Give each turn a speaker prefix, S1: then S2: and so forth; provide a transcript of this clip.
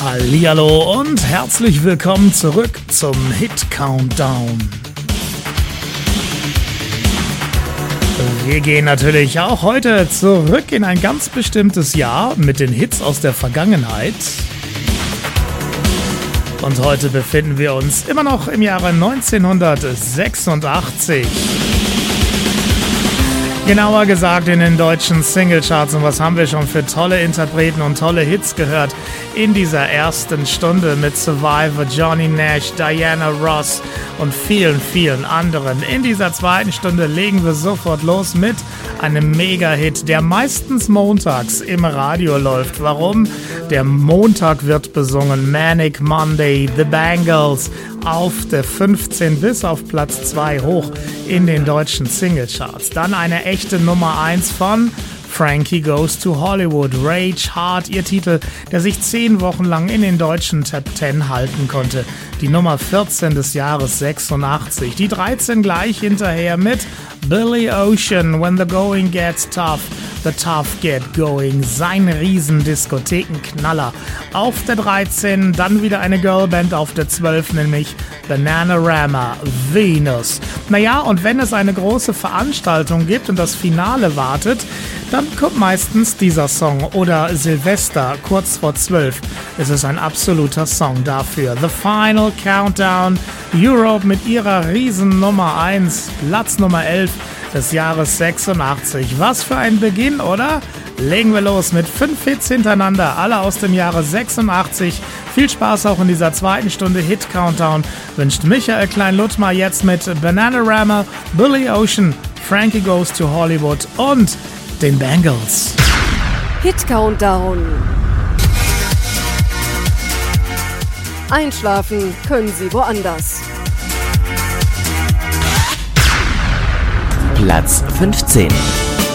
S1: Hallihallo und herzlich willkommen zurück zum Hit Countdown. Wir gehen natürlich auch heute zurück in ein ganz bestimmtes Jahr mit den Hits aus der Vergangenheit. Und heute befinden wir uns immer noch im Jahre 1986. Genauer gesagt in den deutschen Singlecharts. Und was haben wir schon für tolle Interpreten und tolle Hits gehört in dieser ersten Stunde mit Survivor, Johnny Nash, Diana Ross und vielen, vielen anderen. In dieser zweiten Stunde legen wir sofort los mit einem Mega-Hit, der meistens montags im Radio läuft. Warum? Der Montag wird besungen. Manic Monday, The Bangles auf der 15 bis auf Platz 2 hoch in den deutschen Singlecharts. Dann eine echte Nummer 1 von Frankie Goes to Hollywood, Rage Hard, ihr Titel, der sich 10 Wochen lang in den deutschen Top 10 halten konnte. Die Nummer 14 des Jahres 86. Die 13 gleich hinterher mit Billy Ocean, When the Going Gets Tough, The Tough Get Going, sein Riesendiskothekenknaller. Auf der 13 dann wieder eine Girlband auf der 12, nämlich Bananarama, Venus. Naja, und wenn es eine große Veranstaltung gibt und das Finale wartet, dann kommt meistens dieser Song. Oder Silvester, kurz vor 12, ist es ein absoluter Song dafür. The Final Countdown, Europe mit ihrer riesen Nummer 1, Platz Nummer 11 des Jahres 86. Was für ein Beginn, oder? Legen wir los mit 5 Hits hintereinander, alle aus dem Jahre 86. Viel Spaß auch in dieser zweiten Stunde Hit Countdown wünscht Michael Klein-Luttmar jetzt mit Bananarama, Billy Ocean, Frankie Goes to Hollywood und den Bangles.
S2: Hit Countdown. Einschlafen können Sie woanders.
S3: Platz 15.